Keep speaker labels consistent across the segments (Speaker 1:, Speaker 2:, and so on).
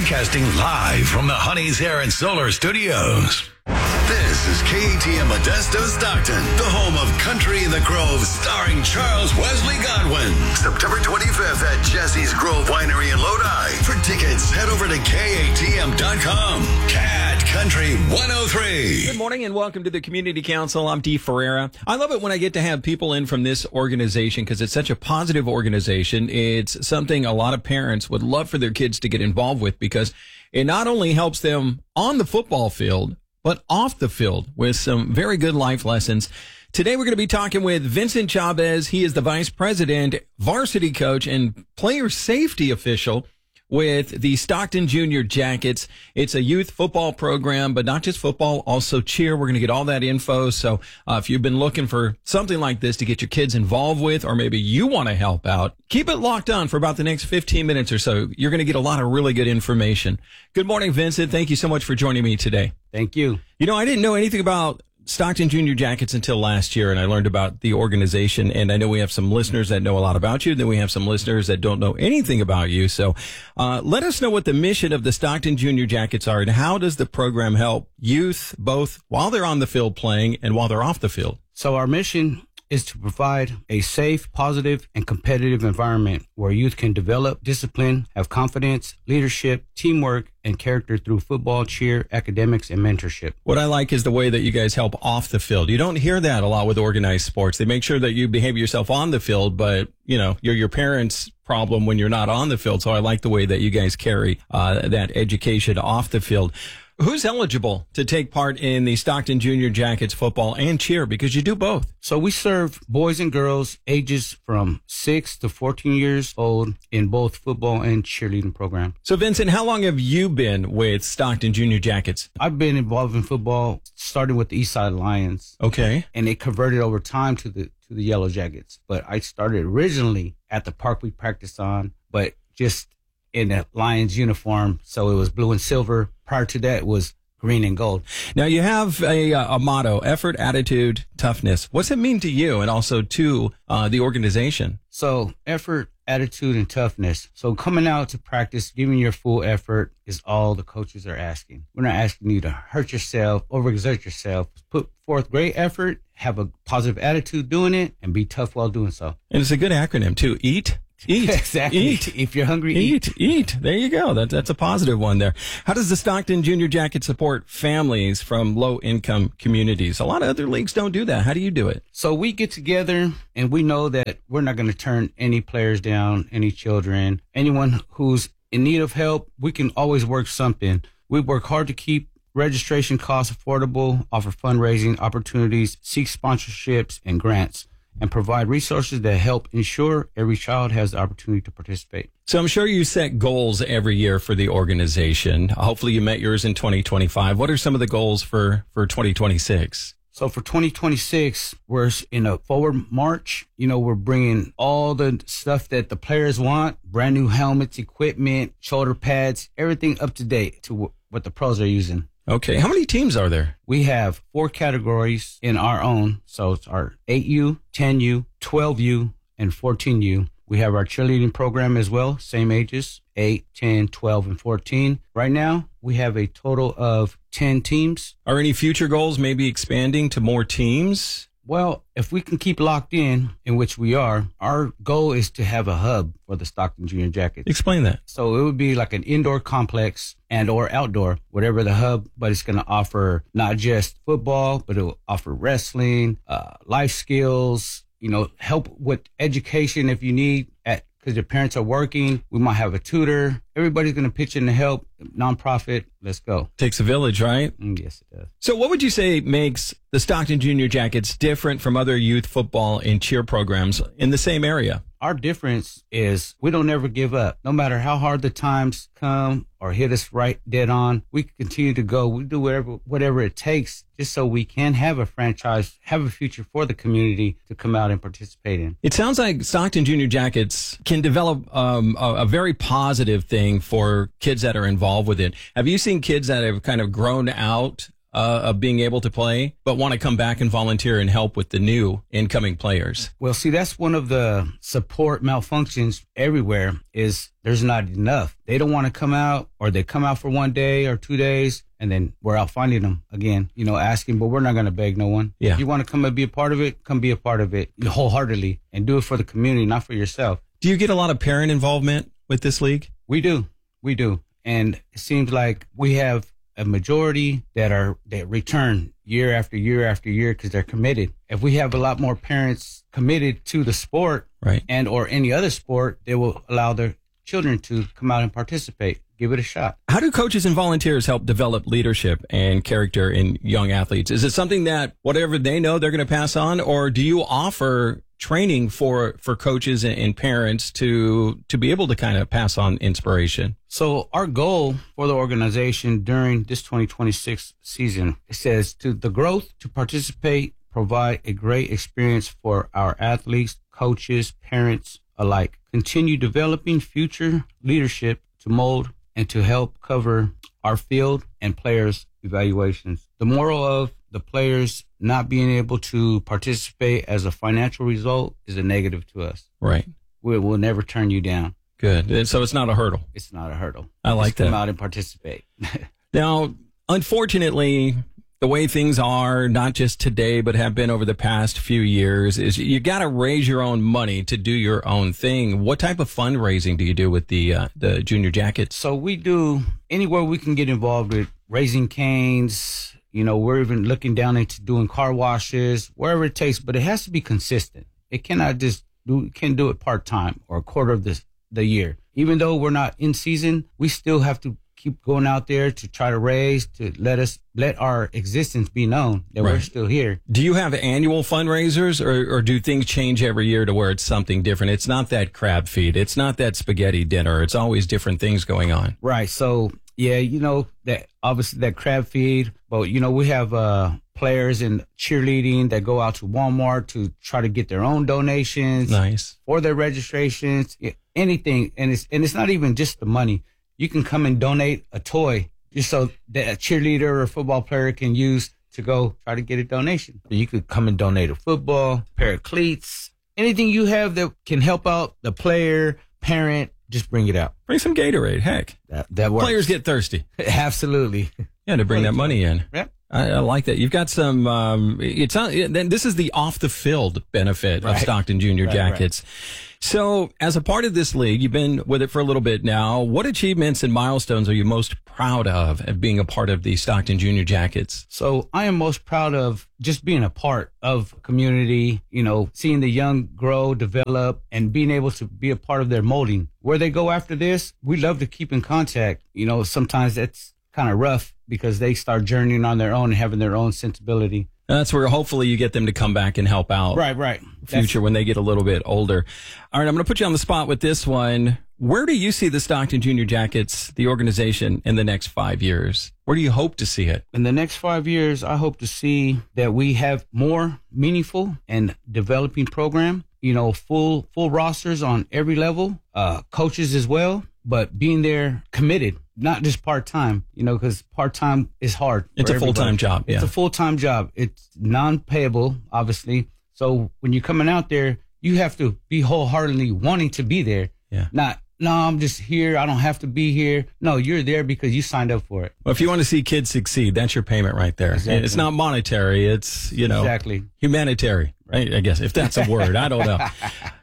Speaker 1: Broadcasting live from the Honey's Hair and Solar Studios. This is KATM Modesto Stockton, the home of Country in the Grove, starring Charles Wesley Godwin. September 25th at Jesse's Grove Winery in Lodi. For tickets, head over to KATM.com. Cat Country 103.
Speaker 2: Good morning and welcome to the Community Council. I'm Dee Ferreira. I love it when I get to have people in from this organization because it's such a positive organization. It's something a lot of parents would love for their kids to get involved with because it not only helps them on the football field, but off the field with some very good life lessons. Today, we're going to be talking with Vincent Chavez. He is the vice president, varsity coach, and player safety official with the Stockton Junior Jackets. It's a youth football program, but not just football, also cheer. We're going to get all that info. So if you've been looking for something like this to get your kids involved with, or maybe you want to help out, keep it locked on for about the next 15 minutes or so. You're going to get a lot of really good information. Good morning, Vincent. Thank you so much for joining me today.
Speaker 3: Thank you.
Speaker 2: You know, I didn't know anything about Stockton Junior Jackets until last year, and I learned about the organization, and I know we have some listeners that know a lot about you, then we have some listeners that don't know anything about you. So let us know what the mission of the Stockton Junior Jackets are, and how does the program help youth both while they're on the field playing and while they're off the field?
Speaker 3: So our mission is to provide a safe, positive, and competitive environment where youth can develop discipline, have confidence, leadership, teamwork, and character through football, cheer, academics, and mentorship.
Speaker 2: What I like is the way that you guys help off the field. You don't hear that a lot with organized sports. They make sure that you behave yourself on the field, but, you know, you're your parents' problem when you're not on the field. So I like the way that you guys carry that education off the field. Who's eligible to take part in the Stockton Junior Jackets football and cheer? Because you do both.
Speaker 3: So we serve boys and girls ages from 6 to 14 years old in both football and cheerleading program.
Speaker 2: So, Vincent, how long have you been with Stockton Junior Jackets?
Speaker 3: I've been involved in football, starting with the Eastside Lions.
Speaker 2: Okay.
Speaker 3: And it converted over time to the Yellow Jackets. But I started originally at the park we practiced on, but just in a Lions uniform, so it was blue and silver. Prior to that, it was green and gold.
Speaker 2: Now, you have a motto, effort, attitude, toughness. What's it mean to you and also to the organization?
Speaker 3: So effort, attitude, and toughness. So coming out to practice, giving your full effort is all the coaches are asking. We're not asking you to hurt yourself, overexert yourself. Put forth great effort, have a positive attitude doing it, and be tough while doing so.
Speaker 2: And it's a good acronym, too. Eat.
Speaker 3: Exactly.
Speaker 2: Eat.
Speaker 3: If you're hungry,
Speaker 2: eat. There you go. That's a positive one there. How does the Stockton Junior Jacket support families from low-income communities? A lot of other leagues don't do that. How do you do it?
Speaker 3: So we get together, and we know that we're not going to turn any players down, any children, anyone who's in need of help. We can always work something. We work hard to keep registration costs affordable, offer fundraising opportunities, seek sponsorships and grants, and provide resources that help ensure every child has the opportunity to participate.
Speaker 2: So I'm sure you set goals every year for the organization. Hopefully you met yours in 2025. What are some of the goals for 2026?
Speaker 3: So for 2026, we're in a forward march. You know, we're bringing all the stuff that the players want, brand new helmets, equipment, shoulder pads, everything up to date to what the pros are using.
Speaker 2: Okay. How many teams are there?
Speaker 3: We have 4 categories in our own. So it's our 8U, 10U, 12U, and 14U. We have our cheerleading program as well, same ages, 8, 10, 12, and 14. Right now, we have a total of 10 teams.
Speaker 2: Are any future goals maybe expanding to more teams?
Speaker 3: Well, if we can keep locked in which we are, our goal is to have a hub for the Stockton Junior Jackets.
Speaker 2: Explain that.
Speaker 3: So it would be like an indoor complex and or outdoor, whatever the hub, but it's going to offer not just football, but it will offer wrestling, life skills, you know, help with education if you need because your parents are working. We might have a tutor. Everybody's going to pitch in to help. Nonprofit. Let's go.
Speaker 2: Takes a village, right?
Speaker 3: Yes, it does.
Speaker 2: So what would you say makes the Stockton Junior Jackets different from other youth football and cheer programs in the same area?
Speaker 3: Our difference is we don't ever give up. No matter how hard the times come or hit us right dead on, we continue to go. We do whatever it takes just so we can have a franchise, have a future for the community to come out and participate in.
Speaker 2: It sounds like Stockton Junior Jackets can develop a very positive thing for kids that are involved with it. Have you seen kids that have kind of grown out of being able to play, but want to come back and volunteer and help with the new incoming players?
Speaker 3: Well, see, that's one of the support malfunctions everywhere is there's not enough. They don't want to come out, or they come out for 1 day or 2 days, and then we're out finding them again, asking, but we're not going to beg no one.
Speaker 2: Yeah.
Speaker 3: If you want to come and be a part of it, come be a part of it wholeheartedly and do it for the community, not for yourself.
Speaker 2: Do you get a lot of parent involvement with this league?
Speaker 3: We do. And it seems like we have a majority that return year after year after year because they're committed. If we have a lot more parents committed to the sport,
Speaker 2: right,
Speaker 3: and or any other sport, they will allow their children to come out and participate. Give it a shot.
Speaker 2: How do coaches and volunteers help develop leadership and character in young athletes? Is it something that whatever they know they're going to pass on, or do you offer training for coaches and parents to be able to kind of pass on inspiration?
Speaker 3: So our goal for the organization during this 2026 season, it says to the growth, to participate, provide a great experience for our athletes, coaches, parents alike. Continue developing future leadership to mold and to help cover our field and players' evaluations. The moral of the players not being able to participate as a financial result is a negative to us.
Speaker 2: Right.
Speaker 3: We'll never turn you down.
Speaker 2: Good. And so it's not a hurdle.
Speaker 3: It's not a hurdle.
Speaker 2: I like
Speaker 3: Just
Speaker 2: that.
Speaker 3: Come out and participate.
Speaker 2: Now, unfortunately, the way things are, not just today, but have been over the past few years, is you got to raise your own money to do your own thing. What type of fundraising do you do with the Junior Jackets?
Speaker 3: So we do anywhere we can get involved with raising canes. We're even looking down into doing car washes, wherever it takes, but it has to be consistent. It cannot can't do it part-time or a quarter of the year. Even though we're not in season, we still have to keep going out there to try to raise, to let our existence be known that we're still here.
Speaker 2: Do you have annual fundraisers, or do things change every year to where it's something different? It's not that crab feed. It's not that spaghetti dinner. It's always different things going on.
Speaker 3: Right. So, yeah, that obviously that crab feed, but, we have players in cheerleading that go out to Walmart to try to get their own donations.
Speaker 2: Nice.
Speaker 3: For their registrations, anything. And it's not even just the money. You can come and donate a toy just so that a cheerleader or a football player can use to go try to get a donation. You could come and donate a football, pair of cleats, anything you have that can help out the player, parent, just bring it out.
Speaker 2: Bring some Gatorade. Heck,
Speaker 3: that works.
Speaker 2: Players get thirsty.
Speaker 3: Absolutely.
Speaker 2: Yeah, to bring that money in.
Speaker 3: Yep.
Speaker 2: I like that. You've got some, this is the off the field benefit of Stockton Junior Jackets. Right. So as a part of this league, you've been with it for a little bit now. What achievements and milestones are you most proud of being a part of the Stockton Junior Jackets?
Speaker 3: So I am most proud of just being a part of community, seeing the young grow, develop, and being able to be a part of their molding. Where they go after this, we love to keep in contact. Sometimes that's kind of rough because they start journeying on their own and having their own sensibility.
Speaker 2: That's where hopefully you get them to come back and help out.
Speaker 3: Right.
Speaker 2: Future when they get a little bit older. All right, I'm going to put you on the spot with this one. Where do you see the Stockton Junior Jackets, the organization, in the next 5 years? Where do you hope to see it?
Speaker 3: In the next 5 years, I hope to see that we have more meaningful and developing program, full rosters on every level, coaches as well, but being there committed. Not just part-time, because part-time is hard.
Speaker 2: It's a full-time job.
Speaker 3: It's a full-time job. It's non-payable, obviously. So when you're coming out there, you have to be wholeheartedly wanting to be there.
Speaker 2: Yeah.
Speaker 3: Not, no, I'm just here. I don't have to be here. No, you're there because you signed up for it.
Speaker 2: Well, if you want to see kids succeed, that's your payment right there.
Speaker 3: Exactly.
Speaker 2: It's not monetary. It's,
Speaker 3: exactly
Speaker 2: humanitarian, right? I guess, if that's a word. I don't know.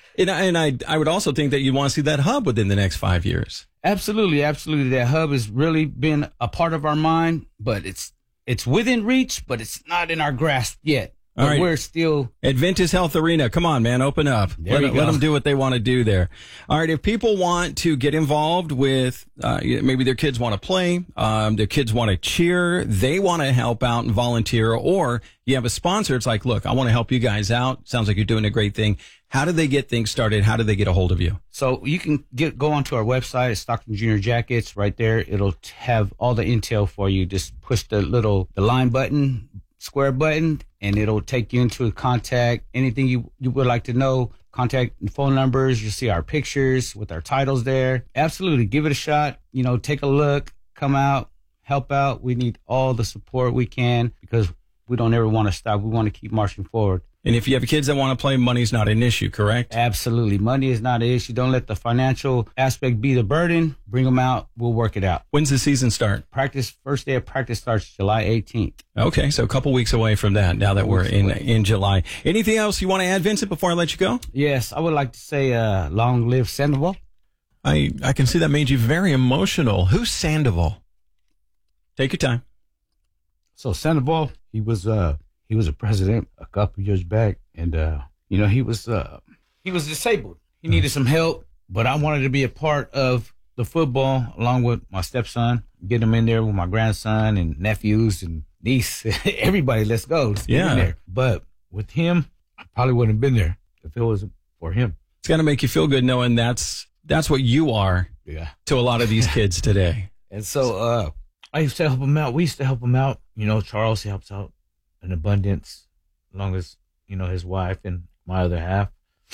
Speaker 2: And I would also think that you want to see that hub within the next 5 years.
Speaker 3: Absolutely. That hub has really been a part of our mind, but it's within reach, but it's not in our grasp yet.
Speaker 2: All right.
Speaker 3: We're still
Speaker 2: Adventus Health Arena. Come on, man, open up. Let them do what they want to do there. All right. If people want to get involved with, maybe their kids want to play, their kids want to cheer, they want to help out and volunteer, or you have a sponsor. It's like, look, I want to help you guys out. Sounds like you're doing a great thing. How do they get things started? How do they get a hold of you?
Speaker 3: So you can go onto our website at Stockton Junior Jackets. Right there, it'll have all the intel for you. Just push the line button, square button, and it'll take you into contact. Anything you would like to know, contact and phone numbers. You'll see our pictures with our titles there. Absolutely, give it a shot. Take a look, come out, help out. We need all the support we can because we don't ever want to stop. We want to keep marching forward.
Speaker 2: And if you have kids that want to play, money's not an issue, correct?
Speaker 3: Absolutely. Money is not an issue. Don't let the financial aspect be the burden. Bring them out. We'll work it out.
Speaker 2: When's the season start?
Speaker 3: First day of practice starts July 18th.
Speaker 2: Okay, so a couple weeks away from that now that we're in July. Anything else you want to add, Vincent, before I let you go?
Speaker 3: Yes, I would like to say long live Sandoval.
Speaker 2: I can see that made you very emotional. Who's Sandoval? Take your time.
Speaker 4: So Sandoval, he was a president a couple years back, and he was disabled. He needed some help, but I wanted to be a part of the football along with my stepson, get him in there with my grandson and nephews and niece. Everybody, let's go. Let's get in there. But with him, I probably wouldn't have been there if it wasn't for him.
Speaker 2: It's got to make you feel good knowing that's what you are to a lot of these kids today.
Speaker 4: And so I used to help him out. We used to help him out. Charles, he helps out in abundance, as long as, his wife and my other half.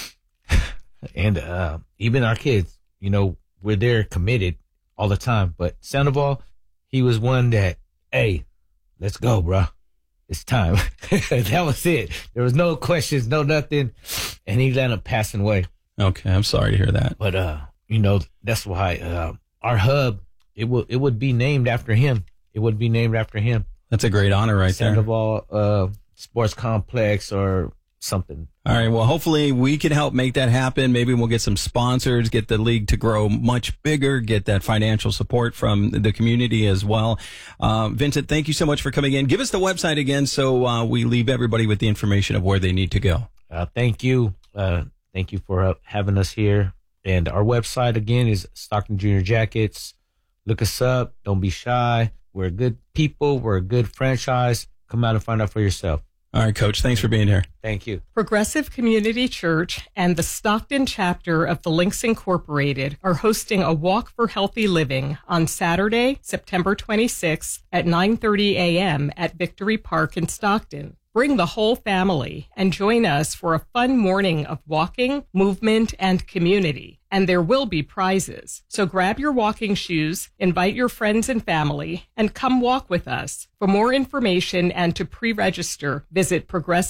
Speaker 4: And even our kids, we're there committed all the time. But Sandoval, he was one that, hey, let's go, bro. It's time. That was it. There was no questions, no nothing. And he ended up passing away.
Speaker 2: Okay, I'm sorry to hear that.
Speaker 4: But, that's why our hub, it would be named after him. It would be named after him.
Speaker 2: That's a great honor right there.
Speaker 4: Sandoval Sports Complex or something.
Speaker 2: All right, well, hopefully we can help make that happen. Maybe we'll get some sponsors, get the league to grow much bigger, get that financial support from the community as well. Vincent, thank you so much for coming in. Give us the website again so we leave everybody with the information of where they need to go.
Speaker 4: Thank you. Thank you for having us here. And our website, again, is Stockton Junior Jackets. Look us up. Don't be shy. We're good people. We're a good franchise. Come out and find out for yourself.
Speaker 2: All right, Coach. Thanks for being here.
Speaker 4: Thank you.
Speaker 5: Progressive Community Church and the Stockton chapter of the Links Incorporated are hosting a Walk for Healthy Living on Saturday, September 26th at 9:30 a.m. at Victory Park in Stockton. Bring the whole family and join us for a fun morning of walking, movement, and community. And there will be prizes. So grab your walking shoes, invite your friends and family, and come walk with us. For more information and to pre-register, visit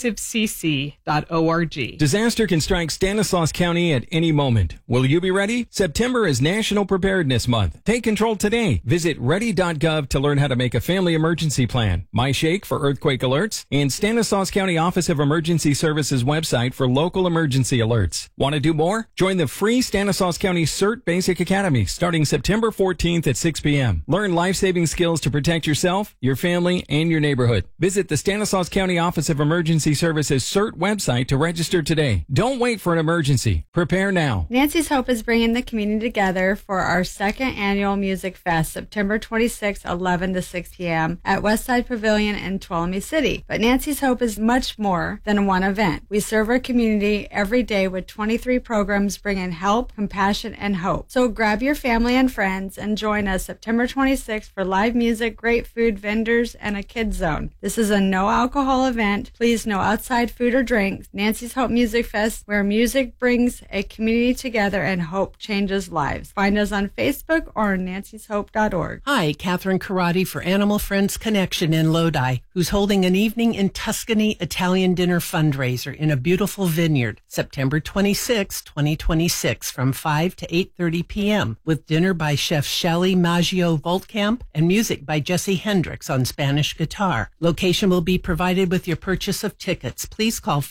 Speaker 5: progressivecc.org.
Speaker 2: Disaster can strike Stanislaus County at any moment. Will you be ready? September is National Preparedness Month. Take control today. Visit ready.gov to learn how to make a family emergency plan. MyShake for earthquake alerts, and Stanislaus County Office of Emergency Services website for local emergency alerts. Want to do more? Join the free Stanislaus County CERT Basic Academy starting September 14th at 6 p.m. Learn life-saving skills to protect yourself, your family, and your neighborhood. Visit the Stanislaus County Office of Emergency Services CERT website to register today. Don't wait for an emergency. Prepare now.
Speaker 6: Nancy's Hope is bringing the community together for our second annual Music Fest, September 26th, 11 to 6 p.m. at Westside Pavilion in Tuolumne City. But Nancy's Hope is much more than one event. We serve our community every day with 23 programs bringing help, compassion, and hope. So grab your family and friends and join us September 26th for live music, great food, vendors, and a kids zone. This is a no alcohol event. Please no outside food or drinks. Nancy's Hope Music Fest, where music brings a community together and hope changes lives. Find us on Facebook or on nancyshope.org.
Speaker 7: Hi, Catherine Karate for Animal Friends Connection in Lodi, who's holding an evening in Tuscany Italian dinner fundraiser in a beautiful vineyard, September 26, 2026, from 5 to 8:30 p.m. with dinner by Chef Shelly Maggio Voltkamp and music by Jesse Hendricks on Spanish guitar. Location will be provided with your purchase of tickets. Please call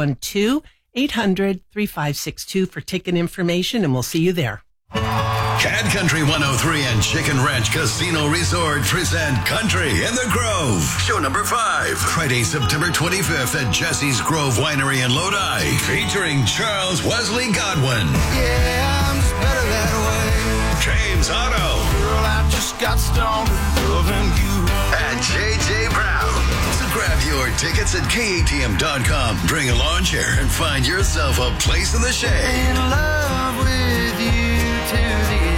Speaker 7: 512-800-3562 for ticket information, and we'll see you there.
Speaker 1: Cat Country 103 and Chicken Ranch Casino Resort present Country in the Grove. Show number 5. Friday, September 25th at Jesse's Grove Winery in Lodi. Featuring Charles Wesley Godwin.
Speaker 8: Yeah, I'm just better that way.
Speaker 1: James Otto.
Speaker 8: Girl, I just got stoned loving you.
Speaker 1: And JJ Brown. So grab your tickets at KATM.com. Bring a lawn chair and find yourself a place in the shade.
Speaker 8: In love with you to the end.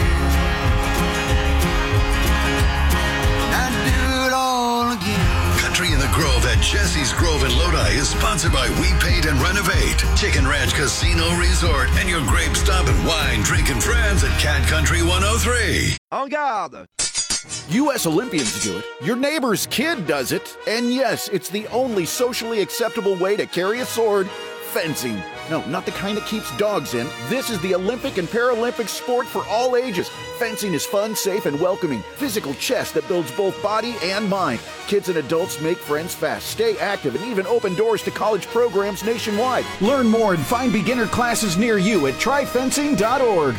Speaker 8: I'd do it all again.
Speaker 1: Country in the Grove at Jesse's Grove in Lodi is sponsored by We Paint and Renovate, Chicken Ranch Casino Resort, and your grape stop and wine drinking friends at Cat Country 103.
Speaker 8: En garde!
Speaker 9: U.S. Olympians do it. Your neighbor's kid does it. And yes, it's the only socially acceptable way to carry a sword. Fencing. No, not the kind that keeps dogs in. This is the Olympic and Paralympic sport for all ages. Fencing is fun, safe, and welcoming. Physical chess that builds both body and mind. Kids and adults make friends fast, stay active, and even open doors to college programs nationwide. Learn more and find beginner classes near you at tryfencing.org.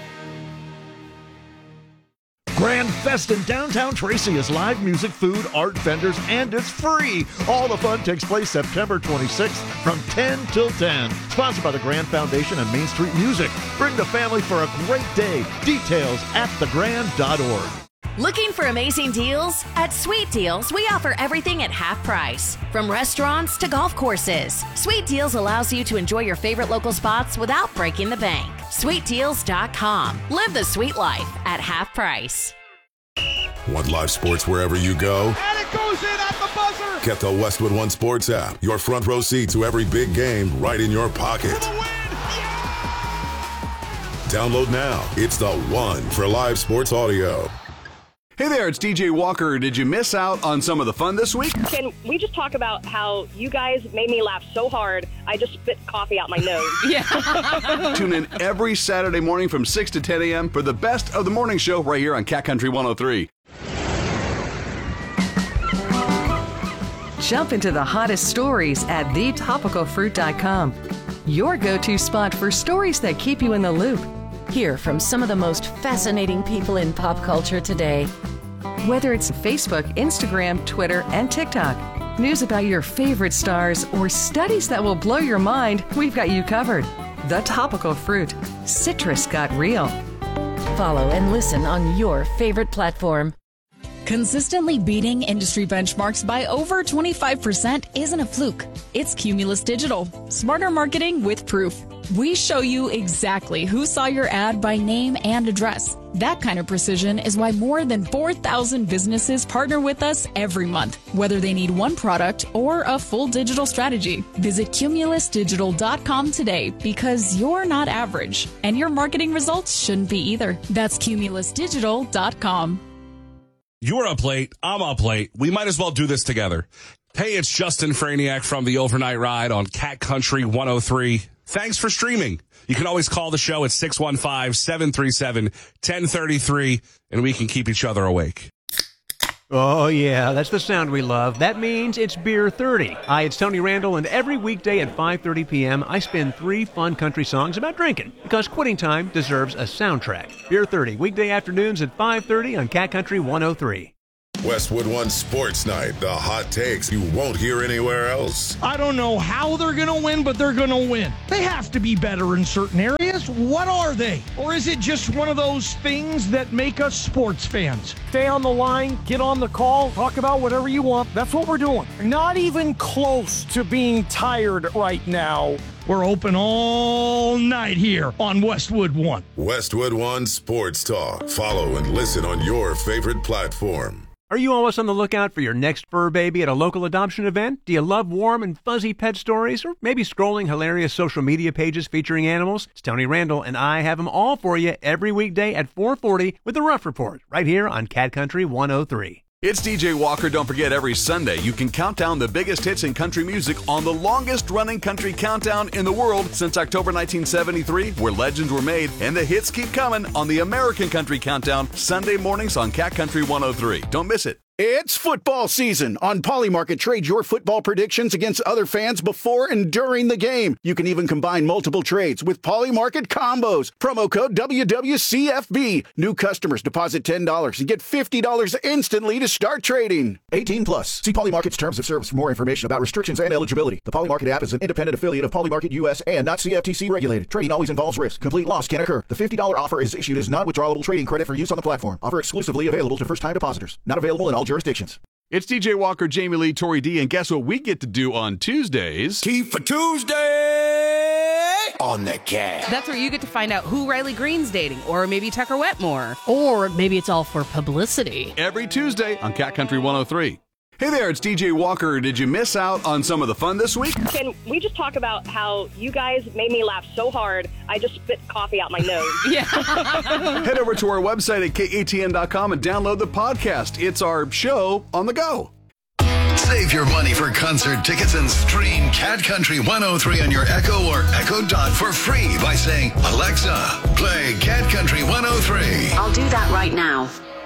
Speaker 10: Grand Fest in downtown Tracy is live music, food, art, vendors, and it's free. All the fun takes place September 26th from 10 till 10. Sponsored by the Grand Foundation and Main Street Music. Bring the family for a great day. Details at thegrand.org.
Speaker 11: Looking for amazing deals? At Sweet Deals, we offer everything at half price. From restaurants to golf courses. Sweet Deals allows you to enjoy your favorite local spots without breaking the bank. SweetDeals.com. Live the sweet life at half price.
Speaker 12: Want live sports wherever you go?
Speaker 13: And it goes in at the buzzer!
Speaker 12: Get the Westwood One Sports app. Your front row seat to every big game right in your pocket.
Speaker 13: For the win! Yeah!
Speaker 12: Download now. It's the one for live sports audio.
Speaker 14: Hey there, it's DJ Walker. Did you miss out on some of the fun this week?
Speaker 15: Can we just talk about how you guys made me laugh so hard, I just spit coffee out my nose?
Speaker 14: Yeah. Tune in every Saturday morning from 6 to 10 a.m. for the best of the morning show right here on Cat Country 103.
Speaker 16: Jump into the hottest stories at thetopicalfruit.com. Your go-to spot for stories that keep you in the loop.
Speaker 17: Hear from some of the most fascinating people in pop culture today.
Speaker 16: Whether it's Facebook, Instagram, Twitter, and TikTok, news about your favorite stars, or studies that will blow your mind, we've got you covered. The Topical Fruit. Citrus got real.
Speaker 17: Follow and listen on your favorite platform.
Speaker 18: Consistently beating industry benchmarks by over 25% isn't a fluke. It's Cumulus Digital. Smarter marketing with proof. We show you exactly who saw your ad by name and address. That kind of precision is why more than 4,000 businesses partner with us every month, whether they need one product or a full digital strategy. Visit cumulusdigital.com today because you're not average, and your marketing results shouldn't be either. That's cumulusdigital.com.
Speaker 19: You're up late. I'm up late. We might as well do this together. Hey, it's Justin Franiak from the Overnight Ride on Cat Country 103. Thanks for streaming. You can always call the show at 615-737-1033, and we can keep each other awake.
Speaker 20: Oh, yeah, that's the sound we love. That means it's Beer 30. Hi, it's Tony Randall, and every weekday at 5:30 p.m., I spin 3 fun country songs about drinking, because quitting time deserves a soundtrack. Beer 30, weekday afternoons at 5:30 on Cat Country 103.
Speaker 12: Westwood One Sports Night, the hot takes you won't hear anywhere else.
Speaker 10: I don't know how they're going to win, but they're going to win. They have to be better in certain areas. What are they? Or is it just one of those things that make us sports fans? Stay on the line, get on the call, talk about whatever you want. That's what we're doing. Not even close to being tired right now. We're open all night here on Westwood One.
Speaker 12: Westwood One Sports Talk. Follow and listen on your favorite platform.
Speaker 20: Are you always on the lookout for your next fur baby at a local adoption event? Do you love warm and fuzzy pet stories? Or maybe scrolling hilarious social media pages featuring animals? It's Tony Randall, and I have them all for you every weekday at 4:40 with The Rough Report, right here on Cat Country 103.
Speaker 14: It's DJ Walker. Don't forget, every Sunday you can count down the biggest hits in country music on the longest-running country countdown in the world since October 1973, where legends were made, and the hits keep coming on the American Country Countdown, Sunday mornings on Cat Country 103. Don't miss it.
Speaker 9: It's football season. On Polymarket, trade your football predictions against other fans before and during the game. You can even combine multiple trades with Polymarket combos. Promo code WWCFB. New customers deposit $10 and get $50 instantly to start trading. 18 plus. See Polymarket's terms of service for more information about restrictions and eligibility. The Polymarket app is an independent affiliate of Polymarket US and not CFTC regulated. Trading always involves risk. Complete loss can occur. The $50 offer is issued as non-withdrawable trading credit for use on the platform. Offer exclusively available to first-time depositors. Not available in all jurisdictions.
Speaker 14: It's DJ Walker, Jamie Lee, Tori D, and guess what we get to do on Tuesdays?
Speaker 8: Keep for Tuesday on the Cat.
Speaker 21: That's where you get to find out who Riley Green's dating, or maybe Tucker Wetmore.
Speaker 22: Or maybe it's all for publicity.
Speaker 14: Every Tuesday on Cat Country 103. Hey there, it's DJ Walker. Did you miss out on some of the fun this week?
Speaker 15: Can we just talk about how you guys made me laugh so hard, I just spit coffee out my nose?
Speaker 5: Yeah.
Speaker 14: Head over to our website at katn.com and download the podcast. It's our show on the go.
Speaker 1: Save your money for concert tickets and stream Cat Country 103 on your Echo or Echo Dot for free by saying, Alexa, play Cat Country 103.
Speaker 11: I'll do that right now.